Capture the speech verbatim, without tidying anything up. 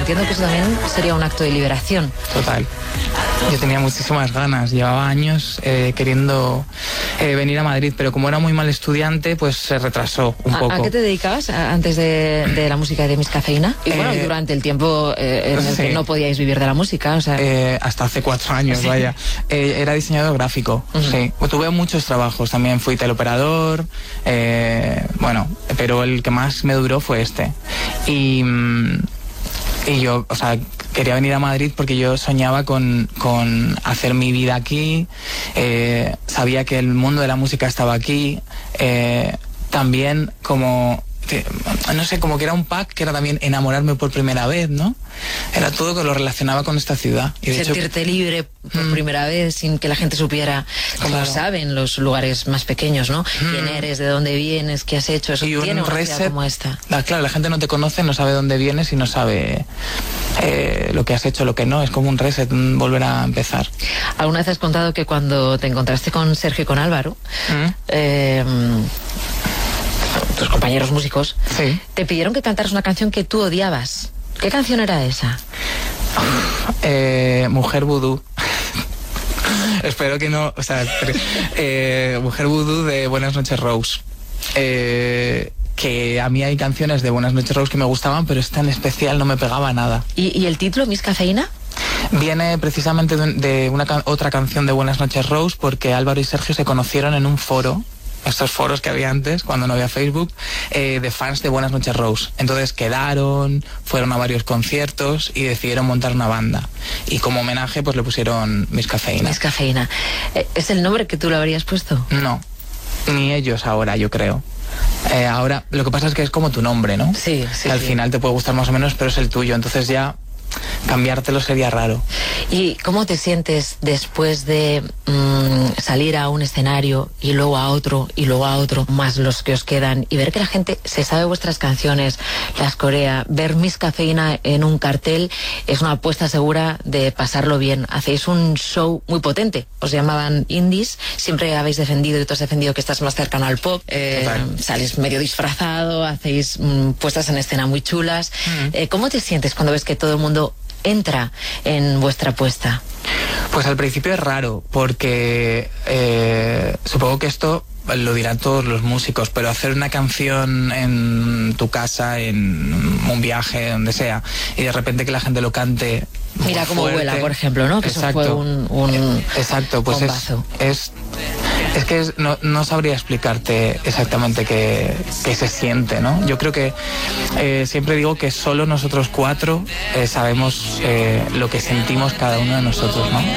entiendo que eso también sería un acto de liberación. Total. Yo tenía muchísimas ganas, llevaba años eh, queriendo eh, venir a Madrid, pero como era muy mal estudiante, pues se retrasó un ¿A, poco. ¿A qué te dedicabas antes de, de la música de Miss Cafeína? Y bueno, Eh, durante el tiempo eh, en el sí. que no podíais vivir de la música, o sea... Eh, hasta hace cuatro años, Sí. vaya. Eh, era diseñador gráfico, Uh-huh. sí. Tuve muchos trabajos, también fui teleoperador, eh, bueno, pero el que más me duró fue este. Y... mm, Y yo, o sea, quería venir a Madrid porque yo soñaba con, con hacer mi vida aquí, eh, sabía que el mundo de la música estaba aquí, eh, también como, que, no sé, como que era un pack que era también enamorarme por primera vez, ¿no? Era todo que lo relacionaba con esta ciudad. Y de sentirte hecho, libre por mm, primera vez sin que la gente supiera, como claro. saben los lugares más pequeños, ¿no? Mm. Quién eres, de dónde vienes, qué has hecho, eso y tiene un una ciudad reset, como esta. la, claro, la gente no te conoce, no sabe dónde vienes y no sabe eh, lo que has hecho, lo que no. Es como un reset, un volver a empezar. Alguna vez has contado que cuando te encontraste con Sergio y con Álvaro, Mm. eh, tus compañeros músicos, Sí. te pidieron que cantaras una canción que tú odiabas. ¿Qué canción era esa? Eh, Mujer Vudú. Espero que no, o sea, eh, Mujer Vudú de Buenas noches Rose. Eh, que a mí hay canciones de Buenas noches Rose que me gustaban, pero esta en especial no me pegaba nada. ¿Y, y el título, Miss Cafeína? Viene precisamente de, de una can- otra canción de Buenas noches Rose, porque Álvaro y Sergio se conocieron en un foro, estos foros que había antes, cuando no había Facebook, eh, de fans de Buenas noches Rose. Entonces quedaron, fueron a varios conciertos y decidieron montar una banda. Y como homenaje, pues le pusieron Miss Cafeína. Miss Cafeína. Eh, ¿Es el nombre que tú le habrías puesto? No, ni ellos ahora, yo creo. Eh, ahora, lo que pasa es que es como tu nombre, ¿no? Sí, sí, Que al sí. final te puede gustar más o menos, pero es el tuyo. Entonces ya cambiártelo sería raro. ¿Y cómo te sientes después de mmm, salir a un escenario y luego a otro y luego a otro, más los que os quedan, y ver que la gente se sabe vuestras canciones, las corea? Ver Miss Cafeína en un cartel es una apuesta segura de pasarlo bien. Hacéis un show muy potente, os llamaban indies, siempre habéis defendido y tú has defendido que estás más cercano al pop, eh, salís medio disfrazado, hacéis mmm, puestas en escena muy chulas. Mm. Eh, ¿Cómo te sientes cuando ves que todo el mundo entra en vuestra apuesta? Pues al principio es raro, porque eh, supongo que esto lo dirán todos los músicos, pero hacer una canción en tu casa, en un viaje, donde sea, y de repente que la gente lo cante. Mira cómo fuerte, vuela, por ejemplo, ¿no? Que exacto, eso fue un, un exacto, pues es, bombazo. es es que es, no, no sabría explicarte exactamente qué, qué se siente, ¿no? Yo creo que eh, siempre digo que solo nosotros cuatro eh, sabemos eh, lo que sentimos cada uno de nosotros, ¿no?